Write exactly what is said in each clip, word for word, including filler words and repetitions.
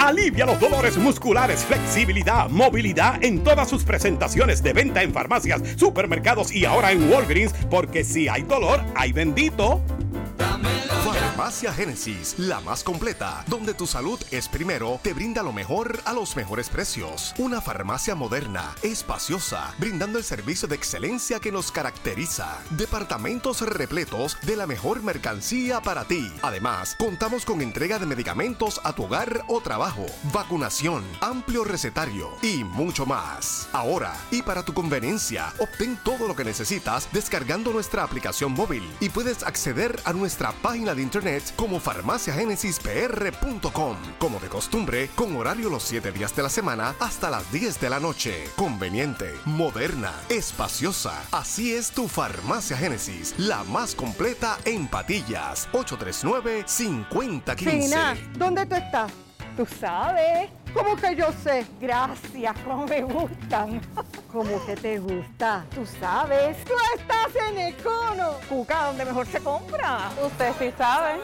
Alivia los dolores musculares, flexibilidad, movilidad en todas sus presentaciones de venta en farmacias, supermercados y ahora en Walgreens, porque si hay dolor, hay bendito. Farmacia Génesis, la más completa, donde tu salud es primero, te brinda lo mejor a los mejores precios. Una farmacia moderna, espaciosa, brindando el servicio de excelencia que nos caracteriza. Departamentos repletos de la mejor mercancía para ti. Además, contamos con entrega de medicamentos a tu hogar o trabajo, vacunación, amplio recetario y mucho más. Ahora, y para tu conveniencia, obtén todo lo que necesitas descargando nuestra aplicación móvil y puedes acceder a nuestra página de internet como farmacia génesis p r punto com. Como de costumbre, con horario los siete días de la semana hasta las diez de la noche. Conveniente, moderna, espaciosa. Así es tu Farmacia Génesis, la más completa en Patillas. ocho tres nueve, cinco cero uno cinco. Fina, ¿dónde tú estás? Tú sabes. ¿Cómo que yo sé? Gracias, cómo me gustan. ¿Cómo que te gusta? Tú sabes. Tú estás en Econo. Cuca, donde mejor se compra. Usted sí sabe.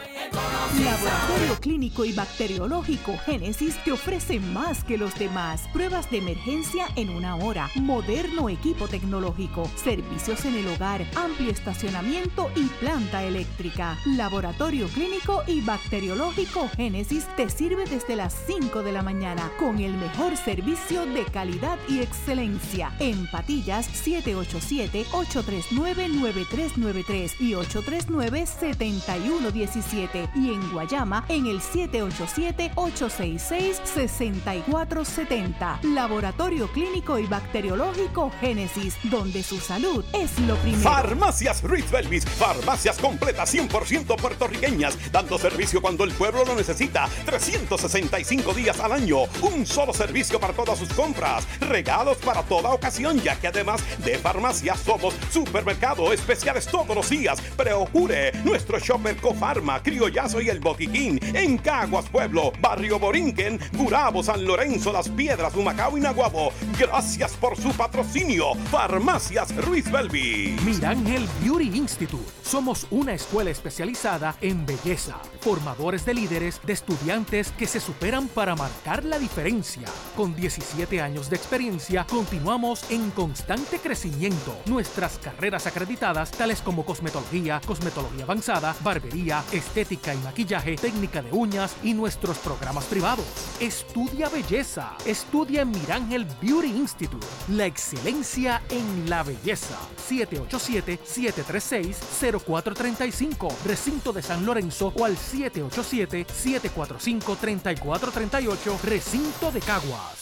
Laboratorio Clínico y Bacteriológico Génesis te ofrece más que los demás. Pruebas de emergencia en una hora, moderno equipo tecnológico, servicios en el hogar, amplio estacionamiento y planta eléctrica. Laboratorio Clínico y Bacteriológico Génesis te sirve desde las cinco de la mañana con el mejor servicio de calidad y excelencia. En Patillas, siete ocho siete, ocho tres nueve, nueve tres nueve tres y ocho tres nueve, siete uno uno siete. Y en Guayama, en el siete ocho siete, ocho seis seis, seis cuatro siete cero. Laboratorio Clínico y Bacteriológico Génesis, donde su salud es lo primero. Farmacias Ruiz Belvis, farmacias completas cien por ciento puertorriqueñas, dando servicio cuando el pueblo lo necesita, trescientos sesenta y cinco días al año. Un solo servicio para todas sus compras, regalos para toda ocasión, ya que además de farmacias somos supermercado, especiales todos los días. Procure nuestro shopper Cofarma, Criollazo y El Botiquín en Caguas Pueblo, Barrio Borinquen, Gurabo, San Lorenzo, Las Piedras, Humacao y Naguabo. Gracias por su patrocinio. Farmacias Ruiz Belvi. Mirángel Beauty Institute. Somos una escuela especializada en belleza, formadores de líderes, de estudiantes que se superan para marcar la diferencia. Con diecisiete años de experiencia, continuamos en constante crecimiento. Nuestras carreras acreditadas, tales como cosmetología, cosmetología avanzada, barbería, estética y maquillaje, técnica de uñas y nuestros programas privados. Estudia belleza. Estudia en Mirángel Beauty Institute. La excelencia en la belleza. siete ocho siete, siete tres seis, cero cuatro tres cinco. Recinto de San Lorenzo o al siete ocho siete, siete cuatro cinco, tres cuatro tres ocho. Recinto de Caguas.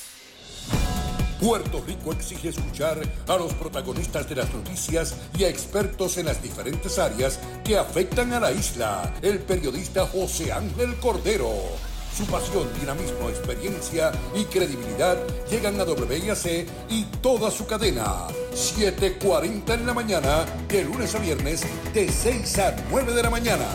Puerto Rico exige escuchar a los protagonistas de las noticias y a expertos en las diferentes áreas que afectan a la isla. El periodista José Ángel Cordero. Su pasión, dinamismo, experiencia y credibilidad llegan a W I A C y toda su cadena. siete cuarenta en la mañana, de lunes a viernes, de seis a nueve de la mañana.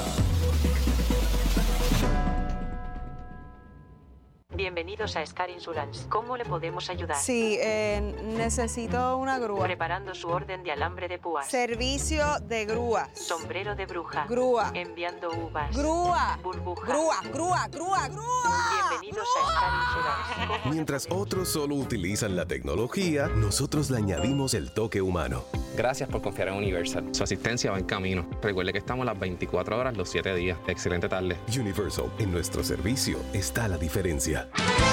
Bienvenidos a Scar Insurance. ¿Cómo le podemos ayudar? Sí, eh, necesito una grúa. Preparando su orden de alambre de púas. Servicio de grúas. Sombrero de bruja. Grúa. Enviando uvas. Grúa. Burbuja. Grúa, grúa, grúa, grúa. Bienvenidos a Scar Insurance. Mientras otros solo utilizan la tecnología, nosotros le añadimos el toque humano. Gracias por confiar en Universal. Su asistencia va en camino. Recuerde que estamos las veinticuatro horas los siete días. Excelente tarde. Universal, en nuestro servicio está la diferencia.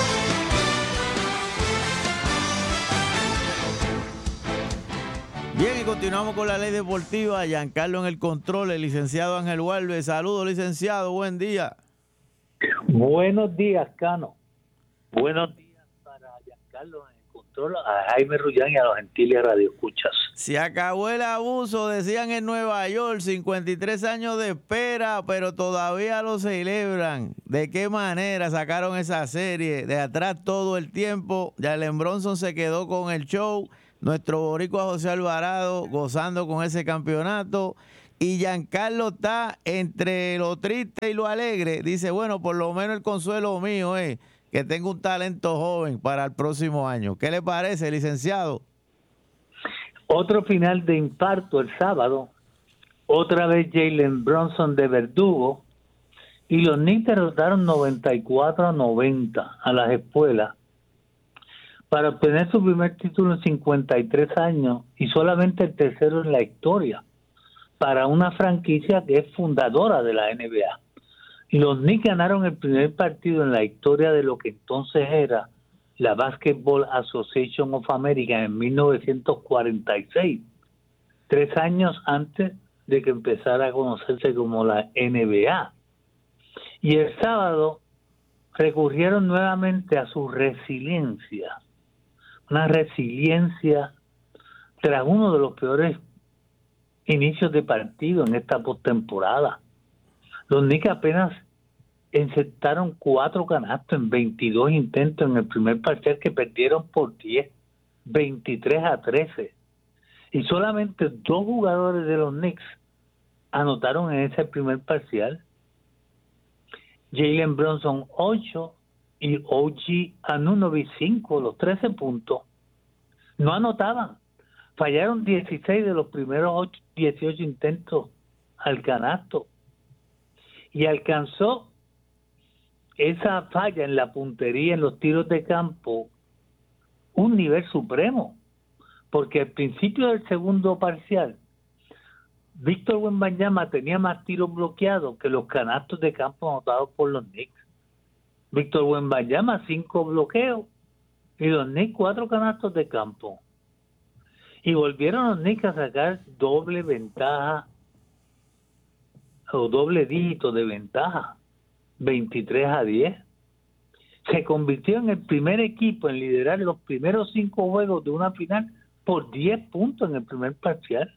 Bien, y continuamos con la ley deportiva. Giancarlo en el control, el licenciado Ángel Walve. Saludos, licenciado, buen día. Buenos días, Cano. Buenos días para Giancarlo en el control, a Jaime Rullán y a los gentiles radioescuchas. Se acabó el abuso, decían en Nueva York, cincuenta y tres años de espera, pero todavía lo celebran. ¿De qué manera sacaron esa serie? De atrás todo el tiempo. Jalen Bronson se quedó con el show. Nuestro boricua José Alvarado gozando con ese campeonato. Y Giancarlo está entre lo triste y lo alegre. Dice, bueno, por lo menos el consuelo mío es que tengo un talento joven para el próximo año. ¿Qué le parece, licenciado? Otro final de infarto el sábado. Otra vez Jalen Bronson de verdugo. Y los Knicks derrotaron noventa y cuatro a noventa a las espuelas para obtener su primer título en cincuenta y tres años y solamente el tercero en la historia para una franquicia que es fundadora de la N B A. Los Knicks ganaron el primer partido en la historia de lo que entonces era la Basketball Association of America en mil novecientos cuarenta y seis, tres años antes de que empezara a conocerse como la N B A. Y el sábado recurrieron nuevamente a su resiliencia, una resiliencia tras uno de los peores inicios de partido en esta postemporada. Los Knicks apenas encestaron cuatro canastos en veintidós intentos en el primer parcial que perdieron por diez, veintitrés a trece. Y solamente dos jugadores de los Knicks anotaron en ese primer parcial. Jalen Brunson ocho y O G Anunoby cinco, los trece puntos. No anotaban. Fallaron dieciséis de los primeros ocho, dieciocho intentos al canasto. Y alcanzó esa falla en la puntería, en los tiros de campo, un nivel supremo. Porque al principio del segundo parcial, Víctor Wembanyama tenía más tiros bloqueados que los canastos de campo anotados por los Knicks. Víctor Wembanyama, cinco bloqueos, y los Knicks, cuatro canastos de campo. Y volvieron los Knicks a sacar doble ventaja, o doble dígito de ventaja, veintitrés a diez. Se convirtió en el primer equipo en liderar los primeros cinco juegos de una final por diez puntos en el primer parcial.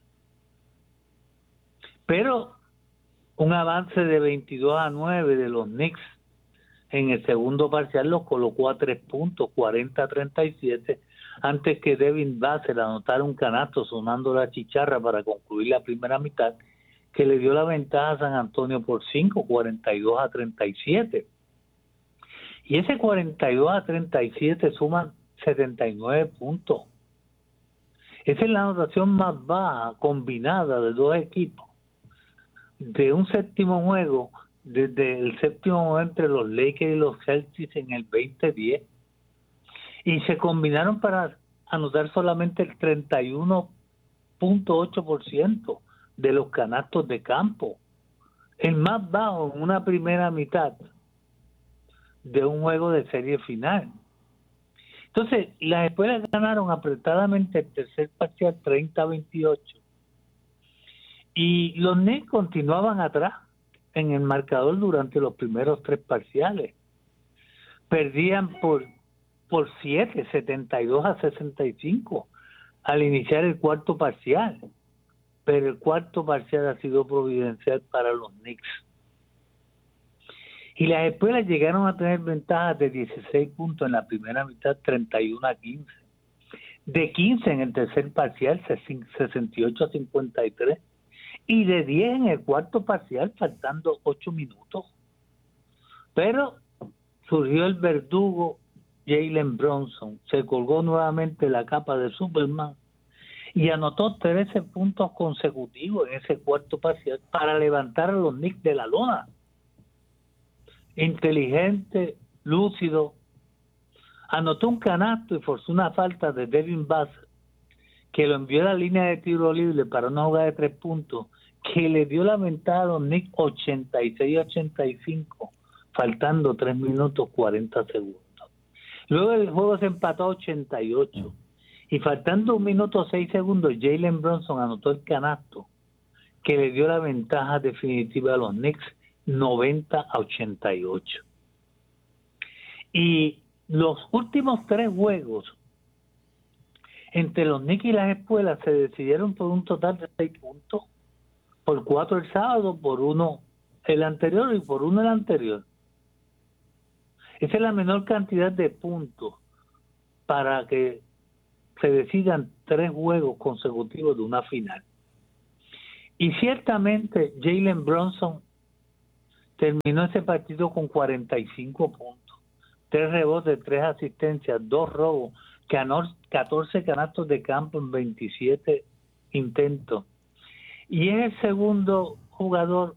Pero un avance de veintidós a nueve de los Knicks en el segundo parcial los colocó a tres puntos, cuarenta a treinta y siete, antes que Devin Vassell anotara un canasto sonando la chicharra para concluir la primera mitad, que le dio la ventaja a San Antonio por cinco, cuarenta y dos a treinta y siete. Y ese cuarenta y dos a treinta y siete suman setenta y nueve puntos. Esa es la anotación más baja combinada de dos equipos de un séptimo juego desde el séptimo juego entre los Lakers y los Celtics en el veinte diez. Y se combinaron para anotar solamente el treinta y uno punto ocho por ciento de los canastos de campo, el más bajo en una primera mitad de un juego de serie final. Entonces, las escuelas ganaron apretadamente el tercer parcial treinta a veintiocho y los Knicks continuaban atrás en el marcador durante los primeros tres parciales. Perdían por por siete, setenta y dos a sesenta y cinco al iniciar el cuarto parcial, pero el cuarto parcial ha sido providencial para los Knicks. Y las escuelas llegaron a tener ventajas de dieciséis puntos en la primera mitad, treinta y uno a quince. De quince en el tercer parcial, sesenta y ocho a cincuenta y tres. Y de diez en el cuarto parcial, faltando ocho minutos. Pero surgió el verdugo Jalen Brunson, se colgó nuevamente la capa de Superman y anotó trece puntos consecutivos en ese cuarto parcial para levantar a los Knicks de la lona. Inteligente, lúcido, anotó un canasto y forzó una falta de Devin Vassell que lo envió a la línea de tiro libre para una jugada de tres puntos que le dio la ventaja a los Knicks ochenta y seis a ochenta y cinco, faltando tres minutos cuarenta segundos. Luego el juego se empató a ochenta y ocho y faltando un minuto seis segundos, Jalen Brunson anotó el canasto que le dio la ventaja definitiva a los Knicks noventa a ochenta y ocho. Y los últimos tres juegos entre los Knicks y las escuelas se decidieron por un total de seis puntos, por cuatro el sábado, por uno el anterior y por uno el anterior. Esa es la menor cantidad de puntos para que se decidan tres juegos consecutivos de una final. Y ciertamente Jalen Brunson terminó ese partido con cuarenta y cinco puntos, tres rebotes, tres asistencias, dos robos, ganó catorce canastos de campo en veintisiete intentos. Y es el segundo jugador